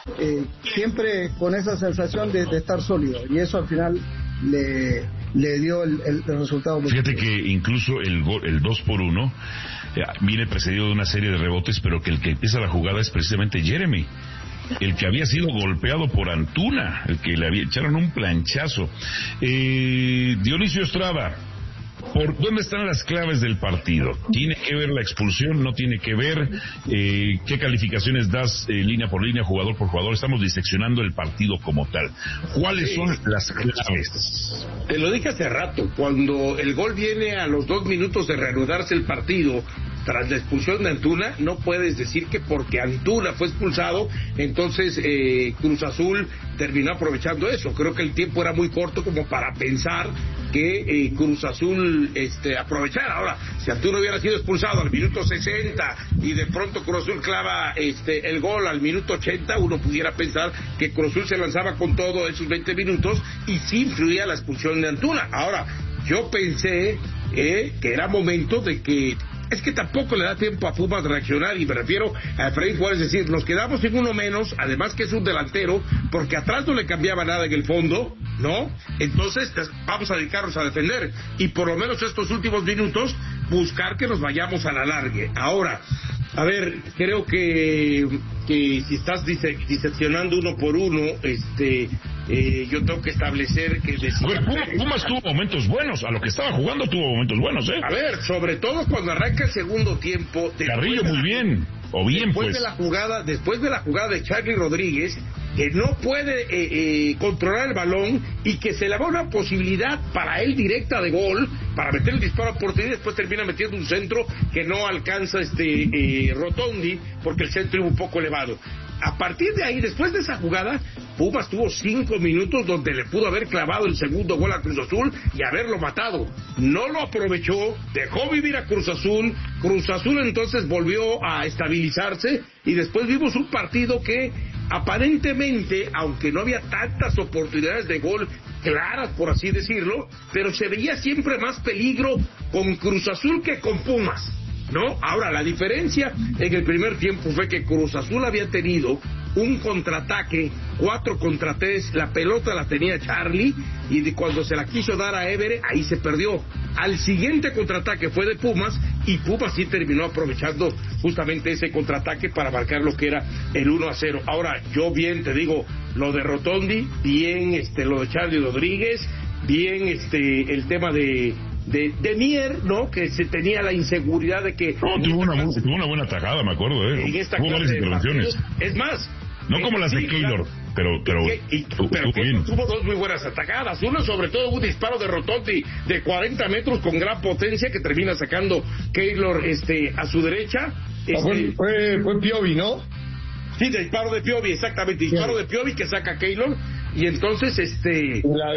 siempre con esa sensación de estar sólido, y eso al final le dio el resultado. Fíjate que incluso el 2-1 viene precedido de una serie de rebotes, pero que el que empieza la jugada es precisamente Jeremy, el que había sido golpeado por Antuna, el que le echaron un planchazo. Dionisio Estrada, ¿por dónde están las claves del partido? ¿Tiene que ver la expulsión? ¿No tiene que ver? ¿Qué calificaciones das línea por línea, jugador por jugador? Estamos diseccionando el partido como tal. ¿Cuáles son las claves? Te lo dije hace rato, cuando el gol viene a los 2 minutos de reanudarse el partido, tras la expulsión de Antuna, no puedes decir que porque Antuna fue expulsado, entonces Cruz Azul terminó aprovechando eso. Creo que el tiempo era muy corto como para pensar que Cruz Azul aprovechara. Ahora, si Antuna hubiera sido expulsado al minuto 60 y de pronto Cruz Azul clava el gol al minuto 80, uno pudiera pensar que Cruz Azul se lanzaba con todo esos 20 minutos y sí influía la expulsión de Antuna. Ahora, yo pensé que era momento de que... Es que tampoco le da tiempo a Pumas de reaccionar, y me refiero a Efraín Juárez, decir, nos quedamos sin uno menos, además que es un delantero, porque atrás no le cambiaba nada en el fondo, ¿no? Entonces vamos a dedicarnos a defender, y por lo menos estos últimos minutos, buscar que nos vayamos a la largue. Ahora, a ver, creo que si estás diseccionando uno por uno, yo tengo que establecer que... A ver, Pumas tuvo momentos buenos, a lo que estaba jugando tuvo momentos buenos, A ver, sobre todo cuando arranca el segundo tiempo... Carrillo muy bien, o bien después pues. Después de la jugada de Charly Rodríguez, que no puede controlar el balón y que se le va una posibilidad para él directa de gol, para meter el disparo a portería, y después termina metiendo un centro que no alcanza Rotondi, porque el centro iba un poco elevado. A partir de ahí, después de esa jugada, Pumas tuvo 5 minutos donde le pudo haber clavado el segundo gol a Cruz Azul y haberlo matado. No lo aprovechó, dejó vivir a Cruz Azul. Cruz Azul entonces volvió a estabilizarse y después vimos un partido que aparentemente, aunque no había tantas oportunidades de gol claras, por así decirlo, pero se veía siempre más peligro con Cruz Azul que con Pumas, ¿no? Ahora, la diferencia en el primer tiempo fue que Cruz Azul había tenido un contraataque, 4 contra 3, la pelota la tenía Charly, y cuando se la quiso dar a Évere, ahí se perdió. Al siguiente contraataque fue de Pumas, y Pumas sí terminó aprovechando justamente ese contraataque para marcar lo que era el 1-0. Ahora, yo bien te digo, lo de Rotondi, bien lo de Charly Rodríguez, bien el tema de Mier, ¿no? Que se tenía la inseguridad de que... No, tuvo una buena tajada, me acuerdo, Tuvo varias intervenciones. Es más... No como las de Keylor, pero tuvo 2 muy buenas atacadas. Uno, sobre todo, un disparo de Rotondi de 40 metros con gran potencia que termina sacando Keylor a su derecha. Fue Piovi, ¿no? Sí, disparo de Piovi, exactamente. Disparo de Piovi que saca Keylor. Y entonces, La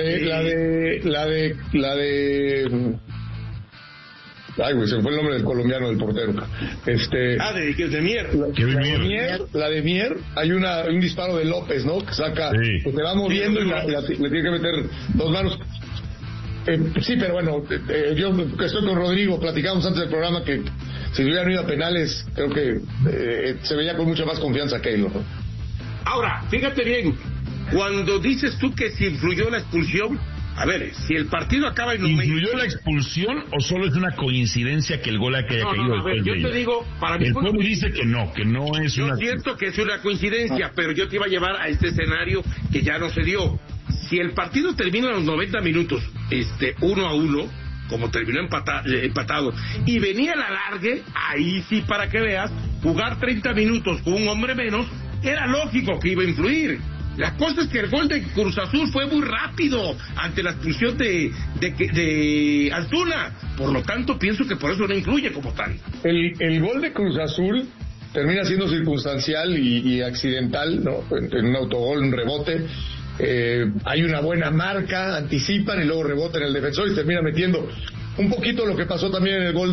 de... Ay, güey, se me fue el nombre del colombiano, del portero. De Mier. La de Mier, hay un disparo de López, ¿no? Que saca, que se va moviendo y le tiene que meter 2 manos. Sí, pero bueno, yo que estoy con Rodrigo, platicamos antes del programa que si hubieran ido a penales, creo que se veía con mucha más confianza Keylor, ¿no? Ahora, fíjate bien, cuando dices tú que si influyó la expulsión, a ver, si el partido acaba en ¿influyó la expulsión o solo es una coincidencia que el gol haya caído? No, a ver, yo te digo, para mí... El pueblo dice que no es una... Yo siento que es una coincidencia, pero yo te iba a llevar a este escenario que ya no se dio. Si el partido termina a los 90 minutos, 1-1, como terminó empatado, y venía la alargue, ahí sí, para que veas, jugar 30 minutos con un hombre menos, era lógico que iba a influir. La cosa es que el gol de Cruz Azul fue muy rápido ante la expulsión de Antuna. Por lo tanto, pienso que por eso no influye como tal. El gol de Cruz Azul termina siendo circunstancial y accidental, ¿no? En un autogol, un rebote. Hay una buena marca, anticipan y luego rebotan el defensor y termina metiendo un poquito lo que pasó también en el gol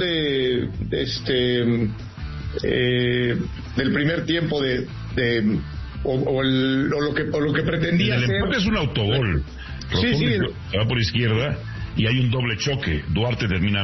del primer tiempo o lo que pretendía ser. El empate es un autogol. Sí. Va por izquierda y hay un doble choque. Duarte termina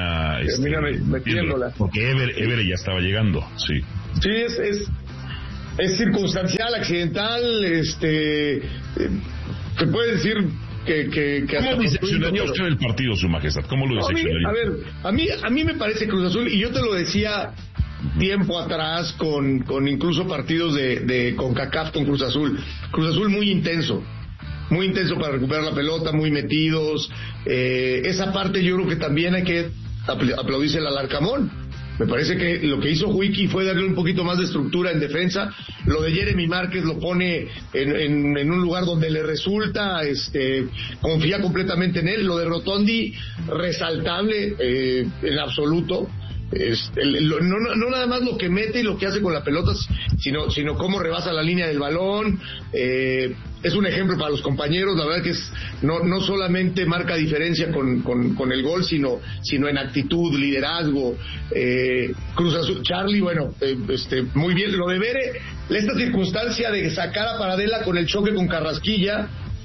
metiéndola. Porque Évere ya estaba llegando, sí. Sí, Es circunstancial, accidental, se puede decir que ¿Cómo diseccionaría usted el partido, Su Majestad? ¿Cómo lo diseccionaría? A ver, a mí me parece Cruz Azul, y yo te lo decía tiempo atrás con incluso partidos de CONCACAF con Cruz Azul muy intenso para recuperar la pelota, muy metidos, esa parte yo creo que también hay que aplaudirse al Alarcamón. Me parece que lo que hizo Wiki fue darle un poquito más de estructura en defensa. Lo de Jeremy Márquez lo pone en un lugar donde le resulta, confía completamente en él. Lo de Rotondi, resaltable en absoluto. No nada más lo que mete y lo que hace con la pelota, sino cómo rebasa la línea del balón. Es un ejemplo para los compañeros. La verdad que no solamente marca diferencia con el gol, sino en actitud, liderazgo. Cruz Azul, Charlie, bueno, muy bien. Lo de Bere, esta circunstancia de sacar a Paradela con el choque con Carrasquilla,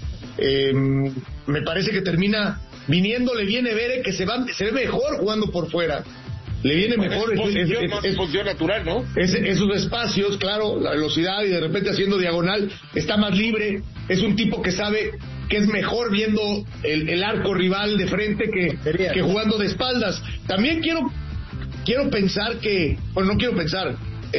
me parece que termina viniéndole bien Bere, que se ve mejor jugando por fuera. Le viene mejor, es función natural, ¿no? Esos espacios, claro, la velocidad, y de repente haciendo diagonal, está más libre. Es un tipo que sabe que es mejor viendo el arco rival de frente que jugando de espaldas. También quiero pensar que, bueno, no quiero pensar,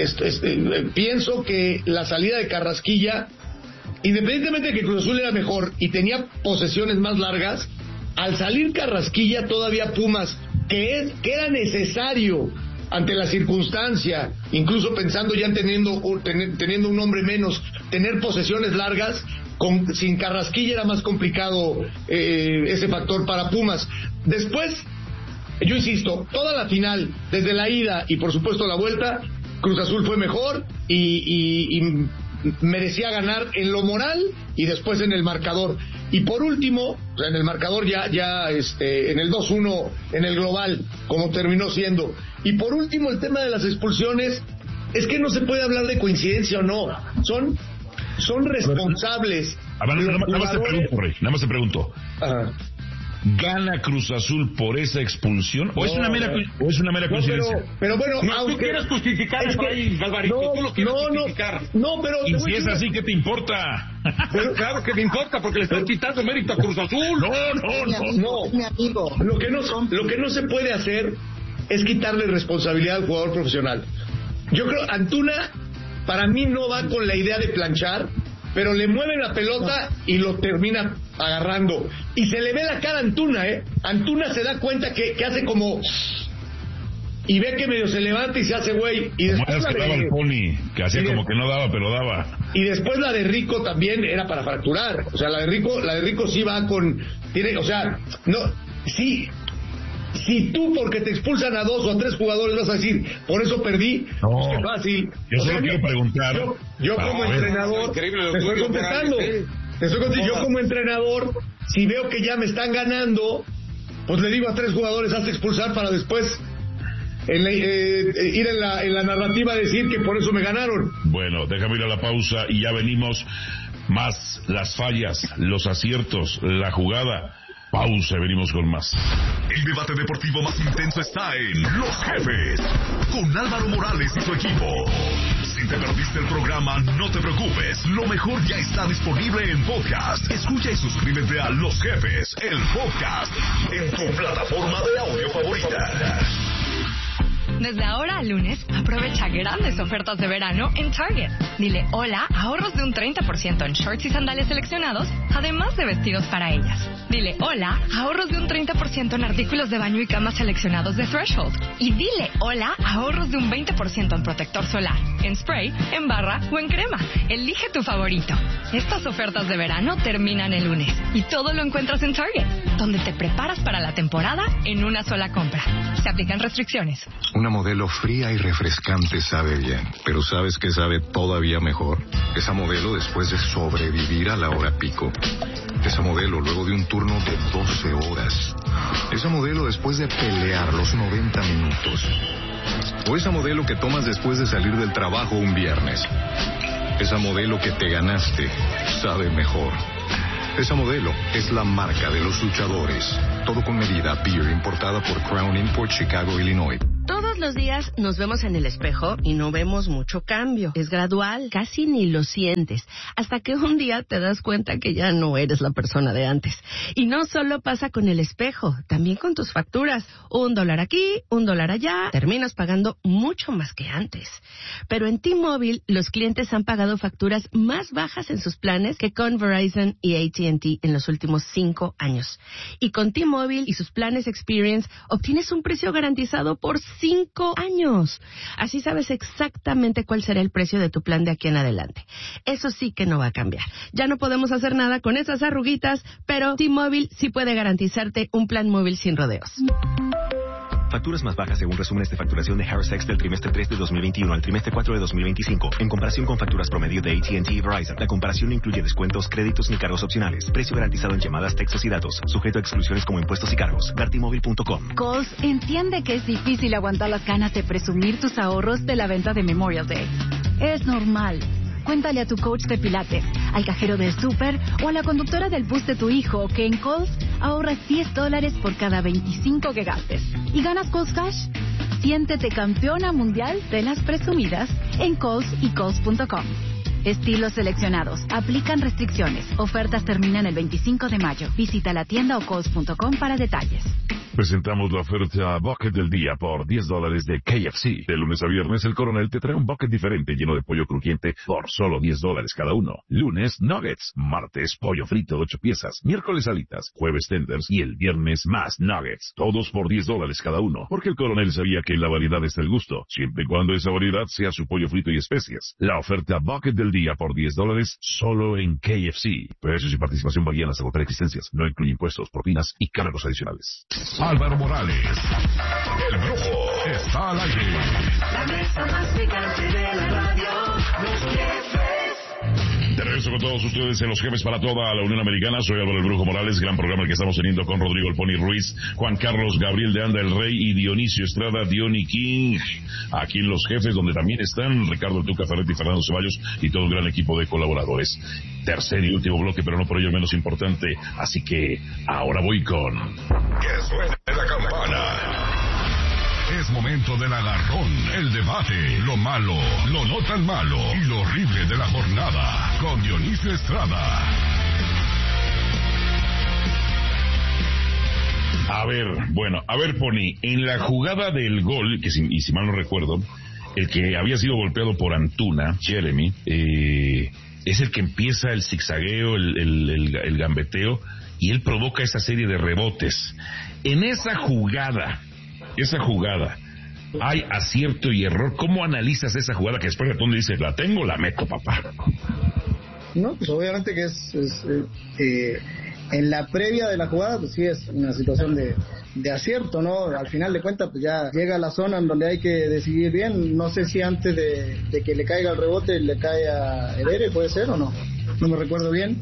pienso que la salida de Carrasquilla, independientemente de que Cruz Azul era mejor y tenía posesiones más largas, al salir Carrasquilla todavía Pumas, que era necesario ante la circunstancia, incluso pensando ya teniendo un hombre menos, tener posesiones largas, sin Carrasquilla era más complicado ese factor para Pumas. Después, yo insisto, toda la final, desde la ida y por supuesto la vuelta, Cruz Azul fue mejor y merecía ganar en lo moral y después en el marcador. Y por último, o sea, en el marcador ya en el 2-1 en el global, como terminó siendo. Y por último, el tema de las expulsiones, es que no se puede hablar de coincidencia o no. Son responsables. Nada más te pregunto. Ajá. ¿Gana Cruz Azul por esa expulsión? ¿O es una mera coincidencia? Pero bueno, no, tú quieres justificar eso ahí, Galvarito. Tú lo quieres justificar. No, pero... Y si es así, ¿qué te importa? Pero claro que me importa, porque le están quitando mérito a Cruz Azul. No. Mi amigo. Lo que no se puede hacer es quitarle responsabilidad al jugador profesional. Yo creo, Antuna, para mí no va con la idea de planchar, pero le mueve la pelota y lo termina agarrando. Y se le ve la cara a Antuna, Antuna se da cuenta que hace como... Y ve que medio se levanta y se hace güey. Y después la de el Pony, que hacía como que no daba, pero daba. Y después la de Rico también era para fracturar. O sea, la de Rico sí va con... Si tú, porque te expulsan a 2 o a 3 jugadores, vas a decir, por eso perdí, no, es fácil. Yo solo quiero preguntar. Yo como entrenador, te estoy contestando. Yo como entrenador, si veo que ya me están ganando, pues le digo a 3 jugadores, hazte expulsar para después ir en la narrativa a decir que por eso me ganaron. Bueno, déjame ir a la pausa y ya venimos. Más las fallas, los aciertos, la jugada. Pausa, venimos con más. El debate deportivo más intenso está en Los Jefes, con Álvaro Morales y su equipo. Si te perdiste el programa, no te preocupes. Lo mejor ya está disponible en podcast. Escucha y suscríbete a Los Jefes, el podcast, en tu plataforma de audio favorita. Desde ahora al lunes, aprovecha grandes ofertas de verano en Target. Dile hola, ahorros de un 30% en shorts y sandalias seleccionados, además de vestidos para ellas. Dile hola, ahorros de un 30% en artículos de baño y cama seleccionados de Threshold. Y dile hola, ahorros de un 20% en protector solar, en spray, en barra o en crema. Elige tu favorito. Estas ofertas de verano terminan el lunes y todo lo encuentras en Target, donde te preparas para la temporada en una sola compra. Se aplican restricciones. Una Modelo fría y refrescante sabe bien, pero ¿sabes qué sabe todavía mejor? Esa Modelo después de sobrevivir a la hora pico. Esa Modelo luego de un turno de 12 horas. Esa Modelo después de pelear los 90 minutos. O esa Modelo que tomas después de salir del trabajo un viernes. Esa Modelo que te ganaste sabe mejor. Esa Modelo es la marca de los luchadores. Todo con medida. Beer importada por Crown Import, Chicago, Illinois. Todos Todos los días nos vemos en el espejo y no vemos mucho cambio. Es gradual, casi ni lo sientes, hasta que un día te das cuenta que ya no eres la persona de antes. Y no solo pasa con el espejo, también con tus facturas. $1 aquí, $1 allá, terminas pagando mucho más que antes. Pero en T-Mobile, los clientes han pagado facturas más bajas en sus planes que con Verizon y AT&T en los últimos 5 años. Y con T-Mobile y sus planes Experience, obtienes un precio garantizado por 5 años. Así sabes exactamente cuál será el precio de tu plan de aquí en adelante. Eso sí que no va a cambiar. Ya no podemos hacer nada con esas arruguitas, pero T-Mobile sí puede garantizarte un plan móvil sin rodeos. Facturas más bajas según resúmenes de facturación de Harris X del trimestre 3 de 2021 al trimestre 4 de 2025. En comparación con facturas promedio de AT&T y Verizon, la comparación no incluye descuentos, créditos ni cargos opcionales. Precio garantizado en llamadas, textos y datos. Sujeto a exclusiones como impuestos y cargos. Vertimóvil.com. Kohl's entiende que es difícil aguantar las ganas de presumir tus ahorros de la venta de Memorial Day. Es normal. Cuéntale a tu coach de pilates, al cajero del súper o a la conductora del bus de tu hijo que en Kohl's ahorras $10 por cada 25 que gastes. ¿Y ganas Kohl's Cash? Siéntete campeona mundial de las presumidas en Kohl's y Kohl's.com. Estilos seleccionados. Aplican restricciones. Ofertas terminan el 25 de mayo. Visita la tienda o Kohl's.com para detalles. Presentamos la oferta Bucket del día por $10 de KFC. De lunes a viernes, el Coronel te trae un bucket diferente lleno de pollo crujiente por solo $10 cada uno. Lunes, nuggets. Martes, pollo frito de 8 piezas. Miércoles, alitas. Jueves, tenders. Y el viernes, más nuggets. Todos por $10 cada uno. Porque el Coronel sabía que en la variedad está el gusto, siempre y cuando esa variedad sea su pollo frito y especias. La oferta Bucket del día por $10 solo en KFC. Precios y participación varían hasta agotar existencias. No incluye impuestos, propinas y cargos adicionales. Álvaro Morales, el Brujo, está al aire. La mesa más picante de la radio, Los Jefes. De regreso con todos ustedes en Los Jefes para toda la Unión Americana. Soy Álvaro el Brujo Morales, gran programa el que estamos teniendo con Rodrigo El Pony Ruiz, Juan Carlos Gabriel de Anda el Rey y Dionisio Estrada, Diony King. Aquí en Los Jefes, donde también están Ricardo El Tuca Ferretti, Fernando Ceballos y todo un gran equipo de colaboradores. Tercer y último bloque, pero no por ello menos importante. Así que ahora voy con... ¡Que suene la campana! Es momento del agarrón, el debate, lo malo, lo no tan malo y lo horrible de la jornada. Con Dionisio Estrada. A ver, Pony, en la jugada del gol, que y si mal no recuerdo, el que había sido golpeado por Antuna, Jeremy, es el que empieza el zigzagueo, el gambeteo, y él provoca esa serie de rebotes. En esa jugada, hay acierto y error. ¿Cómo analizas esa jugada que después de todo dices, la tengo, la meto, papá? No, pues obviamente que en la previa de la jugada, pues sí es una situación de acierto, ¿no? Al final de cuentas, pues ya llega a la zona en donde hay que decidir bien. No sé si antes de que le caiga el rebote le cae a Herrera, puede ser o no. No me recuerdo bien.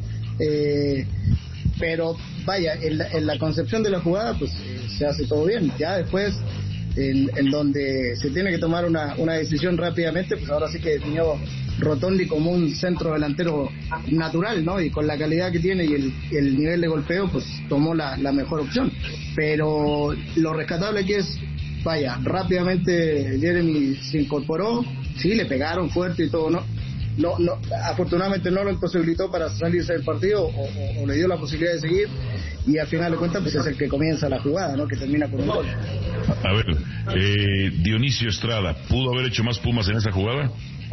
Pero vaya, en la concepción de la jugada, pues se hace todo bien. Ya después, en donde se tiene que tomar una decisión rápidamente, pues ahora sí que definió Rotondi como un centro delantero natural, ¿no? Y con la calidad que tiene y el nivel de golpeo, pues tomó la mejor opción. Pero lo rescatable aquí es, vaya, rápidamente Jeremy se incorporó, sí, le pegaron fuerte y todo, ¿no? No, afortunadamente no lo imposibilitó para salirse del partido o le dio la posibilidad de seguir, y al final de cuentas pues es el que comienza la jugada, ¿no? Que termina con un gol. A ver, Dionisio Estrada, ¿pudo haber hecho más Pumas en esa jugada?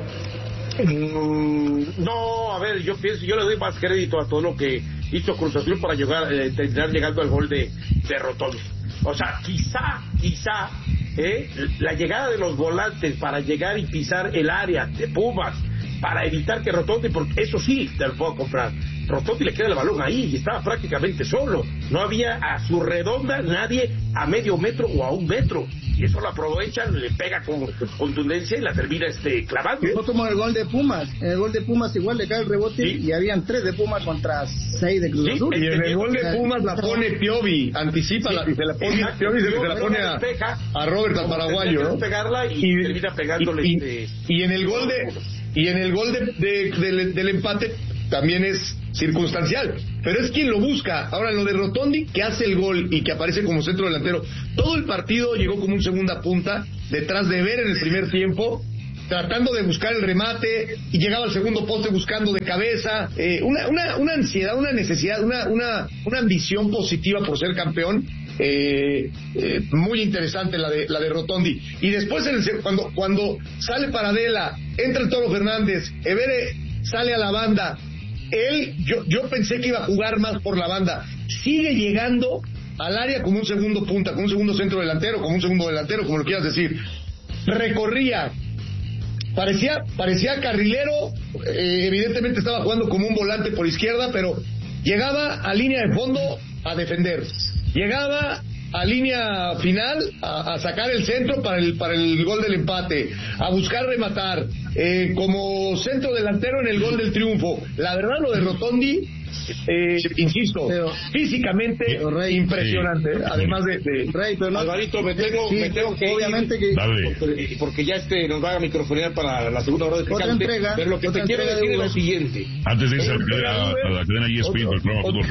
No, a ver, yo le doy más crédito a todo lo que hizo Cruz Azul para terminar llegando al gol de Rotondi. O sea, quizá la llegada de los volantes para llegar y pisar el área de Pumas para evitar que Rotondi, porque eso sí te lo puedo comprar, Rotondi le queda el balón ahí y estaba prácticamente solo, no había a su redonda nadie a medio metro o a 1 metro, y eso lo aprovechan, le pega con contundencia y la termina clavando. No como el gol de Pumas, en el gol de Pumas igual le cae el rebote, ¿sí? Y habían 3 de Pumas contra 6 de Cruz Azul. Y en el gol de Pumas la pone Piovi, anticipa, y se la pone Piovi, se la pone a Robert, al paraguayo, ¿no? Pegarla y termina pegándole y en el gol del empate también es circunstancial, pero es quien lo busca. Ahora, lo de Rotondi, que hace el gol y que aparece como centro delantero, todo el partido llegó como un segunda punta, detrás de Ver en el primer tiempo, tratando de buscar el remate, y llegaba al segundo poste buscando de cabeza, una ansiedad, una necesidad, una ambición positiva por ser campeón, muy interesante la de Rotondi. Y después cuando sale Paradela, entra el Toro Fernández, Evere sale a la banda, yo pensé que iba a jugar más por la banda, sigue llegando al área como un segundo punta, como un segundo centro delantero, como un segundo delantero, como lo quieras decir. Recorría, parecía carrilero, evidentemente estaba jugando como un volante por izquierda, pero llegaba a línea de fondo a defender, llegaba a línea final a sacar el centro para el gol del empate, a buscar rematar, como centro delantero en el gol del triunfo. La verdad, lo de Rotondi, insisto, físicamente impresionante, además de Rey, pero no, Alvarito, me tengo que obviamente ir, porque ya nos va a microfonear para la segunda hora de picante, pero lo que te quiero decir es lo siguiente. Antes de irse a la cadena ESPN, el programa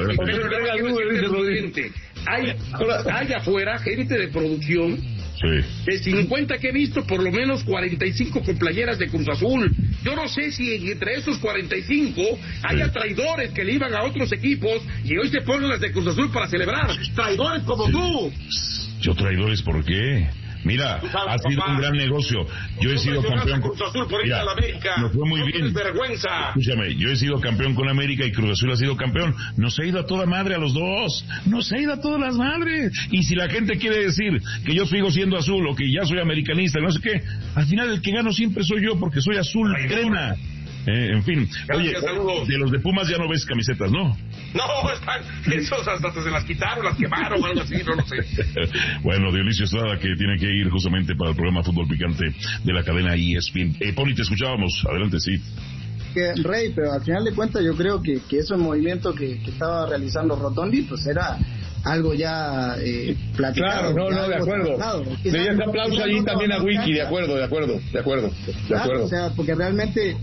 Fútbol Picante. Hay afuera gente de producción, de 50 que he visto, por lo menos 45 con playeras de Cruz Azul. Yo no sé si entre esos 45 haya traidores que le iban a otros equipos y hoy se ponen las de Cruz Azul para celebrar. Traidores como tú. ¿Yo traidores por qué? Mira, ha sido un gran negocio. Yo he sido campeón con Cruz Azul por ir a la América. Nos fue muy bien. Vergüenza. Escúchame, yo he sido campeón con América y Cruz Azul ha sido campeón. Nos ha ido a toda madre a los dos. Nos ha ido a todas las madres. Y si la gente quiere decir que yo sigo siendo azul o que ya soy americanista, no sé qué, al final el que gano siempre soy yo porque soy azul crema. En fin, oye, de los de Pumas ya no ves camisetas, ¿no? No, esos hasta se las quitaron, las quemaron, algo así, no lo sé. Bueno, Dionisio Estrada, que tiene que ir justamente para el programa Fútbol Picante de la cadena ESPN. Poli, te escuchábamos, adelante, sí. Rey, pero al final de cuentas yo creo que ese movimiento que estaba realizando Rotondi, pues era algo ya platicado. Claro, no, de acuerdo. Le di ese aplauso allí también a Wiki, de acuerdo. Claro, o sea, porque realmente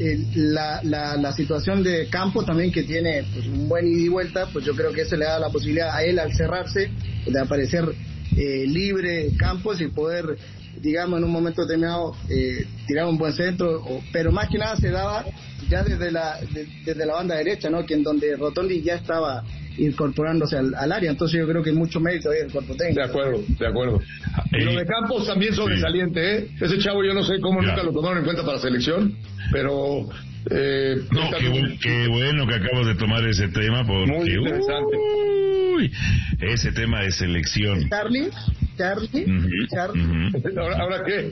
la situación de campo también, que tiene pues un buen ida y vuelta, pues yo creo que eso le da la posibilidad a él, al cerrarse, de aparecer libre Campos y poder, digamos, en un momento determinado tirar un buen centro, pero más que nada se daba ya desde la banda derecha, ¿no? Que en donde Rotondi ya estaba incorporándose al área, entonces yo creo que mucho mérito ahí del cuerpo técnico. De acuerdo. Y lo de Campos también sobresaliente, ¿eh? Ese chavo yo no sé cómo nunca lo tomaron en cuenta para selección, pero qué bueno que acabas de tomar ese tema, porque muy interesante. Ese tema de selección. Charlie. ¿Ahora qué?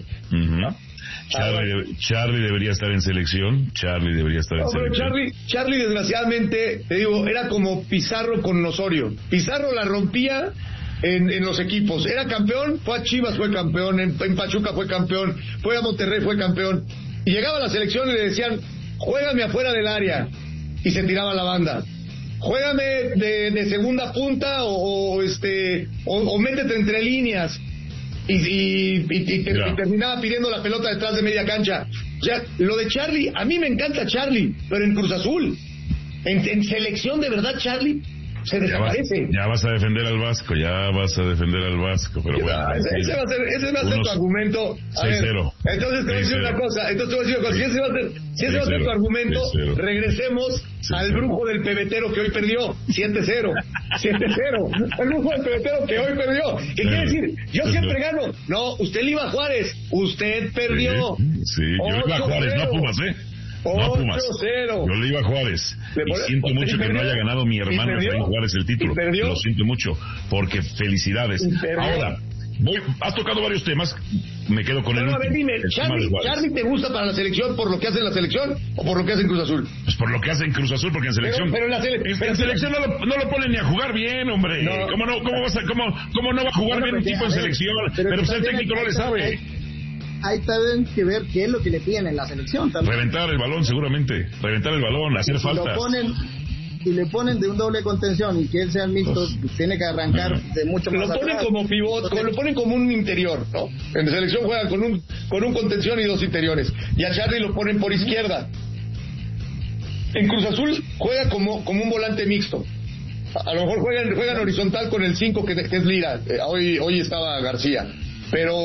Charlie debería estar en selección. Charlie, desgraciadamente, te digo, era como Pizarro con Osorio. Pizarro la rompía en los equipos. Era campeón, fue a Chivas, fue campeón, en Pachuca fue campeón, fue a Monterrey, fue campeón. Y llegaba a la selección y le decían, juégame afuera del área. Y se tiraba la banda. Juégame de segunda punta o métete entre líneas. Y terminaba pidiendo la pelota detrás de media cancha. O sea, lo de Charlie, a mí me encanta Charlie, pero en Cruz Azul, en selección de verdad Charlie se desaparece. Ya vas a defender al Vasco, pero bueno. Ese va a ser tu argumento. 6-0. Entonces te voy a decir una cosa, si ese va a ser tu argumento, regresemos al brujo del pebetero que hoy perdió, 7-0. El brujo del pebetero que hoy perdió. ¿Qué quiere decir? Yo siempre gano. No, usted le iba a Juárez, usted perdió. Sí, yo le iba a Juárez, no a Pumas, No Pumas. 8-0. Yo le iba a Juárez. Y siento mucho que no haya ganado mi hermano Efraín Juárez el título. Lo siento mucho, porque felicidades. Ahora, has tocado varios temas. Me quedo con el último. A ver, dime, ¿Charlie te gusta para la selección por lo que hace en la selección o por lo que hace en Cruz Azul? Pues por lo que hace en Cruz Azul, porque en selección. Pero en selección no lo ponen ni a jugar bien, hombre. No. ¿Cómo no va a jugar bien un tipo en selección? Pero pues el técnico no le sabe. Hay también que ver qué es lo que le piden en la selección también. Reventar el balón, seguramente. Hacer faltas. Si le ponen de un doble contención y que él sea mixto, tiene que arrancar de mucho más atrás. Lo ponen como pivot, entonces, lo ponen como un interior, ¿no? En selección juegan con un contención y dos interiores. Y a Charlie lo ponen por izquierda. en Cruz Azul juega como un volante mixto. A lo mejor juegan horizontal con el 5 que es Lira. Hoy estaba García. Pero,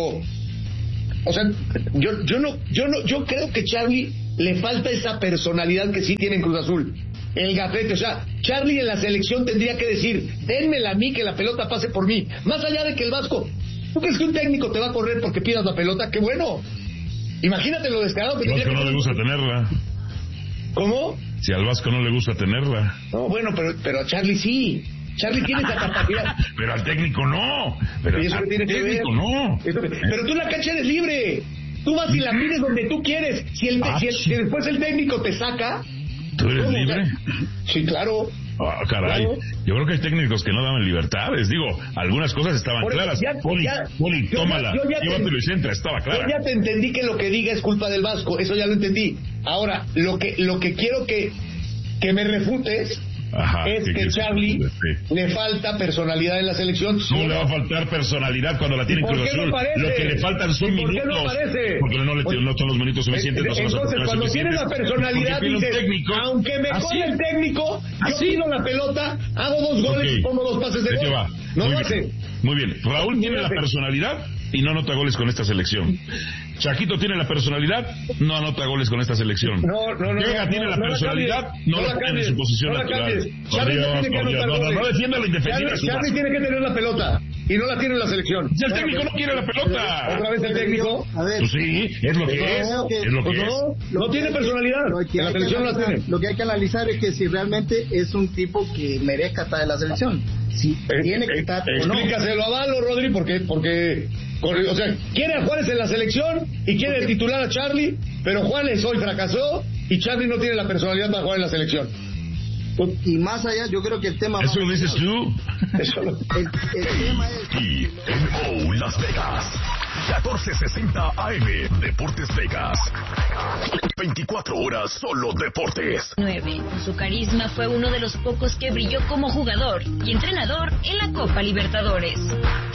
o sea, yo creo que Charlie le falta esa personalidad que sí tiene en Cruz Azul. El gafete, o sea, Charlie en la selección tendría que decir, dénmela a mí, que la pelota pase por mí. Más allá de que el Vasco, ¿tú crees que un técnico te va a correr porque pidas la pelota? ¡Qué bueno! Imagínate lo descarado que... Al Vasco no le gusta tenerla. ¿Cómo? Si al Vasco no le gusta tenerla. No, bueno, pero a Charlie sí. Charlie tiene esa capacidad. Pero al técnico no. Pero eso al tiene que técnico ver. no. Pero tú en la cancha eres libre. Tú vas y la pides donde tú quieres. Si después el técnico te saca... ¿Tú eres libre? Sí, claro. Ah, caray. Claro. Yo creo que hay técnicos que no daban libertades. Digo, algunas cosas estaban claras. Poli, tómala. Llévatelo y centra, estaba clara. Yo ya te entendí que lo que diga es culpa del Vasco. Eso ya lo entendí. Ahora, lo que quiero que me refutes... Ajá, es que Charlie le falta personalidad en la selección. No le va a faltar personalidad cuando la tiene en Cruz Azul. Lo que le faltan son minutos. Porque no son los minutos suficientes. Entonces, cuando tiene la personalidad, dices, aunque me pone el técnico, yo pido la pelota, hago 2 goles y pongo 2 pases de gol. No lo hace. Muy bien. Raúl tiene la personalidad y no anota goles con esta selección. Chaquito tiene la personalidad, no anota goles con esta selección. Vega tiene la personalidad, no lo pone en su posición natural. No defienda la indefendible. Charlie tiene que tener la pelota y no la tiene en la selección. Si el técnico no quiere la pelota. ¿Otra vez el técnico? Pues sí, es lo que es. Es lo que es. No tiene personalidad. En la selección no la tiene. Lo que hay que analizar es que si realmente es un tipo que merezca estar en la selección. Si tiene que estar o no. Explícaselo a Valo, Rodri, porque o sea, quiere a Juárez en la selección y quiere titular a Charlie, pero Juárez hoy fracasó y Charlie no tiene la personalidad para jugar en la selección. Y más allá, yo creo que el tema... ¿Eso lo dices tú? El tema es... TMO Las Vegas, 1460 AM, Deportes Vegas. 24 horas solo deportes. 9. Su carisma fue uno de los pocos que brilló como jugador y entrenador en la Copa Libertadores.